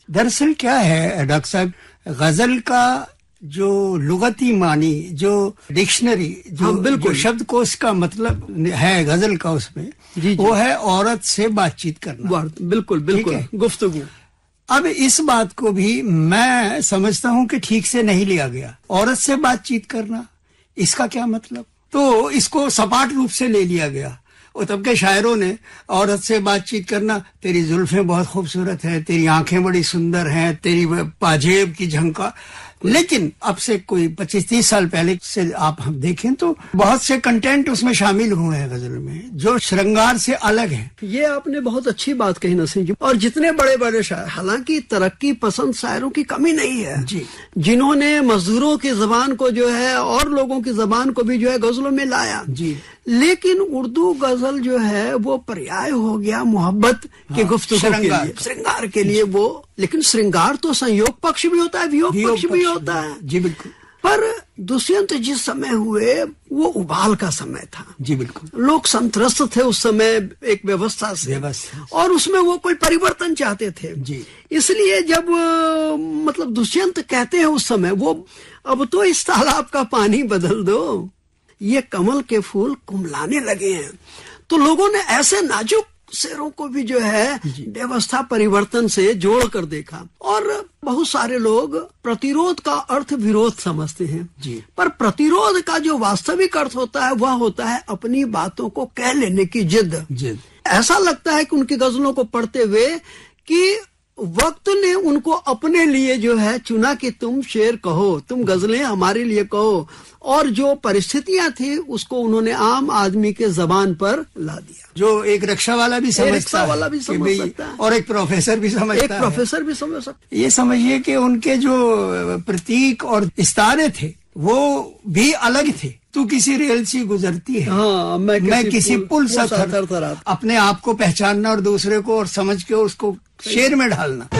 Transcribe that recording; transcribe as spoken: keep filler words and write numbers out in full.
दरअसल क्या है डॉक्टर साहब, गजल का जो लुगती मानी, जो डिक्शनरी, जो, हाँ, बिल्कुल जो शब्दकोश का मतलब है गजल का उसमें, जी, जी, वो है औरत से बातचीत करना। बिल्कुल बिल्कुल, गुफ्तगू। अब इस बात को भी मैं समझता हूं कि ठीक से नहीं लिया गया। औरत से बातचीत करना, इसका क्या मतलब? तो इसको सपाट रूप से ले लिया गया। और तब के शायरों ने औरत से बातचीत करना, तेरी जुल्फें बहुत खूबसूरत है, तेरी आंखें बड़ी सुंदर हैं, तेरी पाजेब की झंका। लेकिन अब से कोई पच्चीस तीस साल पहले से आप हम देखें तो बहुत से कंटेंट उसमें शामिल हुए हैं गजल में, जो श्रृंगार से अलग है। ये आपने बहुत अच्छी बात कही नसीम जी। और जितने बड़े बड़े शायर, हालांकि तरक्की पसंद शायरों की कमी नहीं है जी, जिन्होंने मजदूरों की जबान को जो है और लोगों की जबान को भी जो है गजलों में लाया जी। लेकिन उर्दू गजल जो है वो पर्याय हो गया मोहब्बत के गुफ्तगू के लिए, श्रृंगार के लिए वो। लेकिन श्रृंगार तो संयोग पक्ष भी होता है, वियोग पक्ष भी होता है जी, बिल्कुल। पर दुष्यंत जिस समय हुए वो उबाल का समय था जी, बिल्कुल। लोग संत्रस्त थे उस समय एक व्यवस्था से, व्यवस्था और उसमें वो कोई परिवर्तन चाहते थे जी। इसलिए जब मतलब दुष्यंत कहते हैं उस समय, वो अब तो इस तालाब का पानी बदल दो, ये कमल के फूल कुमलाने लगे हैं। तो लोगों ने ऐसे नाजुक शेरों को भी जो है व्यवस्था परिवर्तन से जोड़ कर देखा। और बहुत सारे लोग प्रतिरोध का अर्थ विरोध समझते हैं जी। पर प्रतिरोध का जो वास्तविक अर्थ होता है वह होता है अपनी बातों को कह लेने की जिद जिद। ऐसा लगता है कि उनकी गजलों को पढ़ते हुए कि वक्त ने उनको अपने लिए जो है चुना कि तुम शेर कहो, तुम गजलें हमारे लिए कहो, और जो परिस्थितियां थी उसको उन्होंने आम आदमी के जबान पर ला दिया। जो एक रिक्शा वाला भी समझ रिक्शा वाला भी समझ सकता है और एक प्रोफेसर भी समझता एक प्रोफेसर भी समझ सकता है। ये समझिए कि उनके जो प्रतीक और इस्तारे थे वो भी अलग थे। तू किसी रेल से गुजरती है, हाँ, मैं किसी, मैं किसी पुल सा थर, अपने आप को पहचानना और दूसरे को और समझ के उसको शेर में ढालना।